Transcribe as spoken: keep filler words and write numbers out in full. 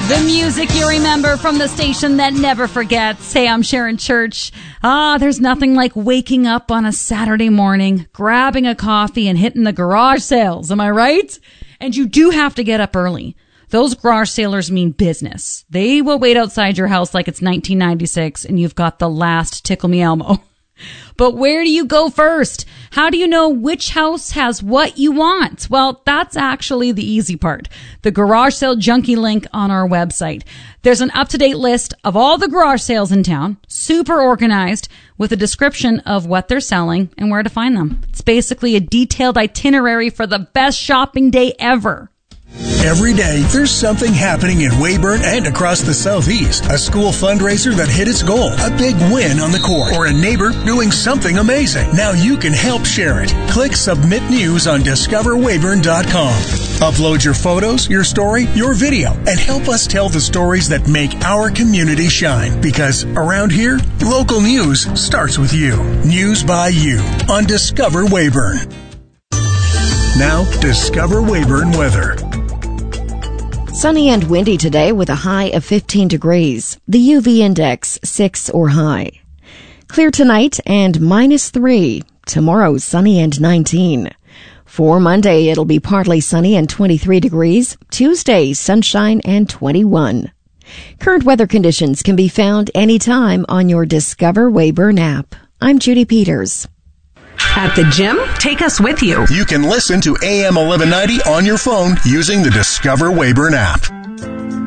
The music you remember from the station that never forgets. Hey, I'm Sharon Church. Ah, there's nothing like waking up on a Saturday morning, grabbing a coffee and hitting the garage sales. Am I right? And you do have to get up early. Those garage sailors mean business. They will wait outside your house like it's nineteen ninety-six and you've got the last Tickle Me Elmo. But where do you go first? How do you know which house has what you want? Well, that's actually the easy part. The Garage Sale Junkie link on our website. There's an up-to-date list of all the garage sales in town, super organized, with a description of what they're selling and where to find them. It's basically a detailed itinerary for the best shopping day ever. Every day, there's something happening in Weyburn and across the Southeast. A school fundraiser that hit its goal, a big win on the court, or a neighbor doing something amazing. Now you can help share it. Click Submit News on discover weyburn dot com. Upload your photos, your story, your video, and help us tell the stories that make our community shine. Because around here, local news starts with you. News by you on Discover Weyburn. Now, Discover Weyburn weather. Sunny and windy today with a high of fifteen degrees. The U V index six or high. Clear tonight and minus three. Tomorrow sunny and nineteen. For Monday, it'll be partly sunny and twenty-three degrees. Tuesday, sunshine and twenty-one. Current weather conditions can be found anytime on your Discover Weyburn app. I'm Judy Peters. At the gym, take us with you. You can listen to A M eleven ninety on your phone using the Discover Weyburn app.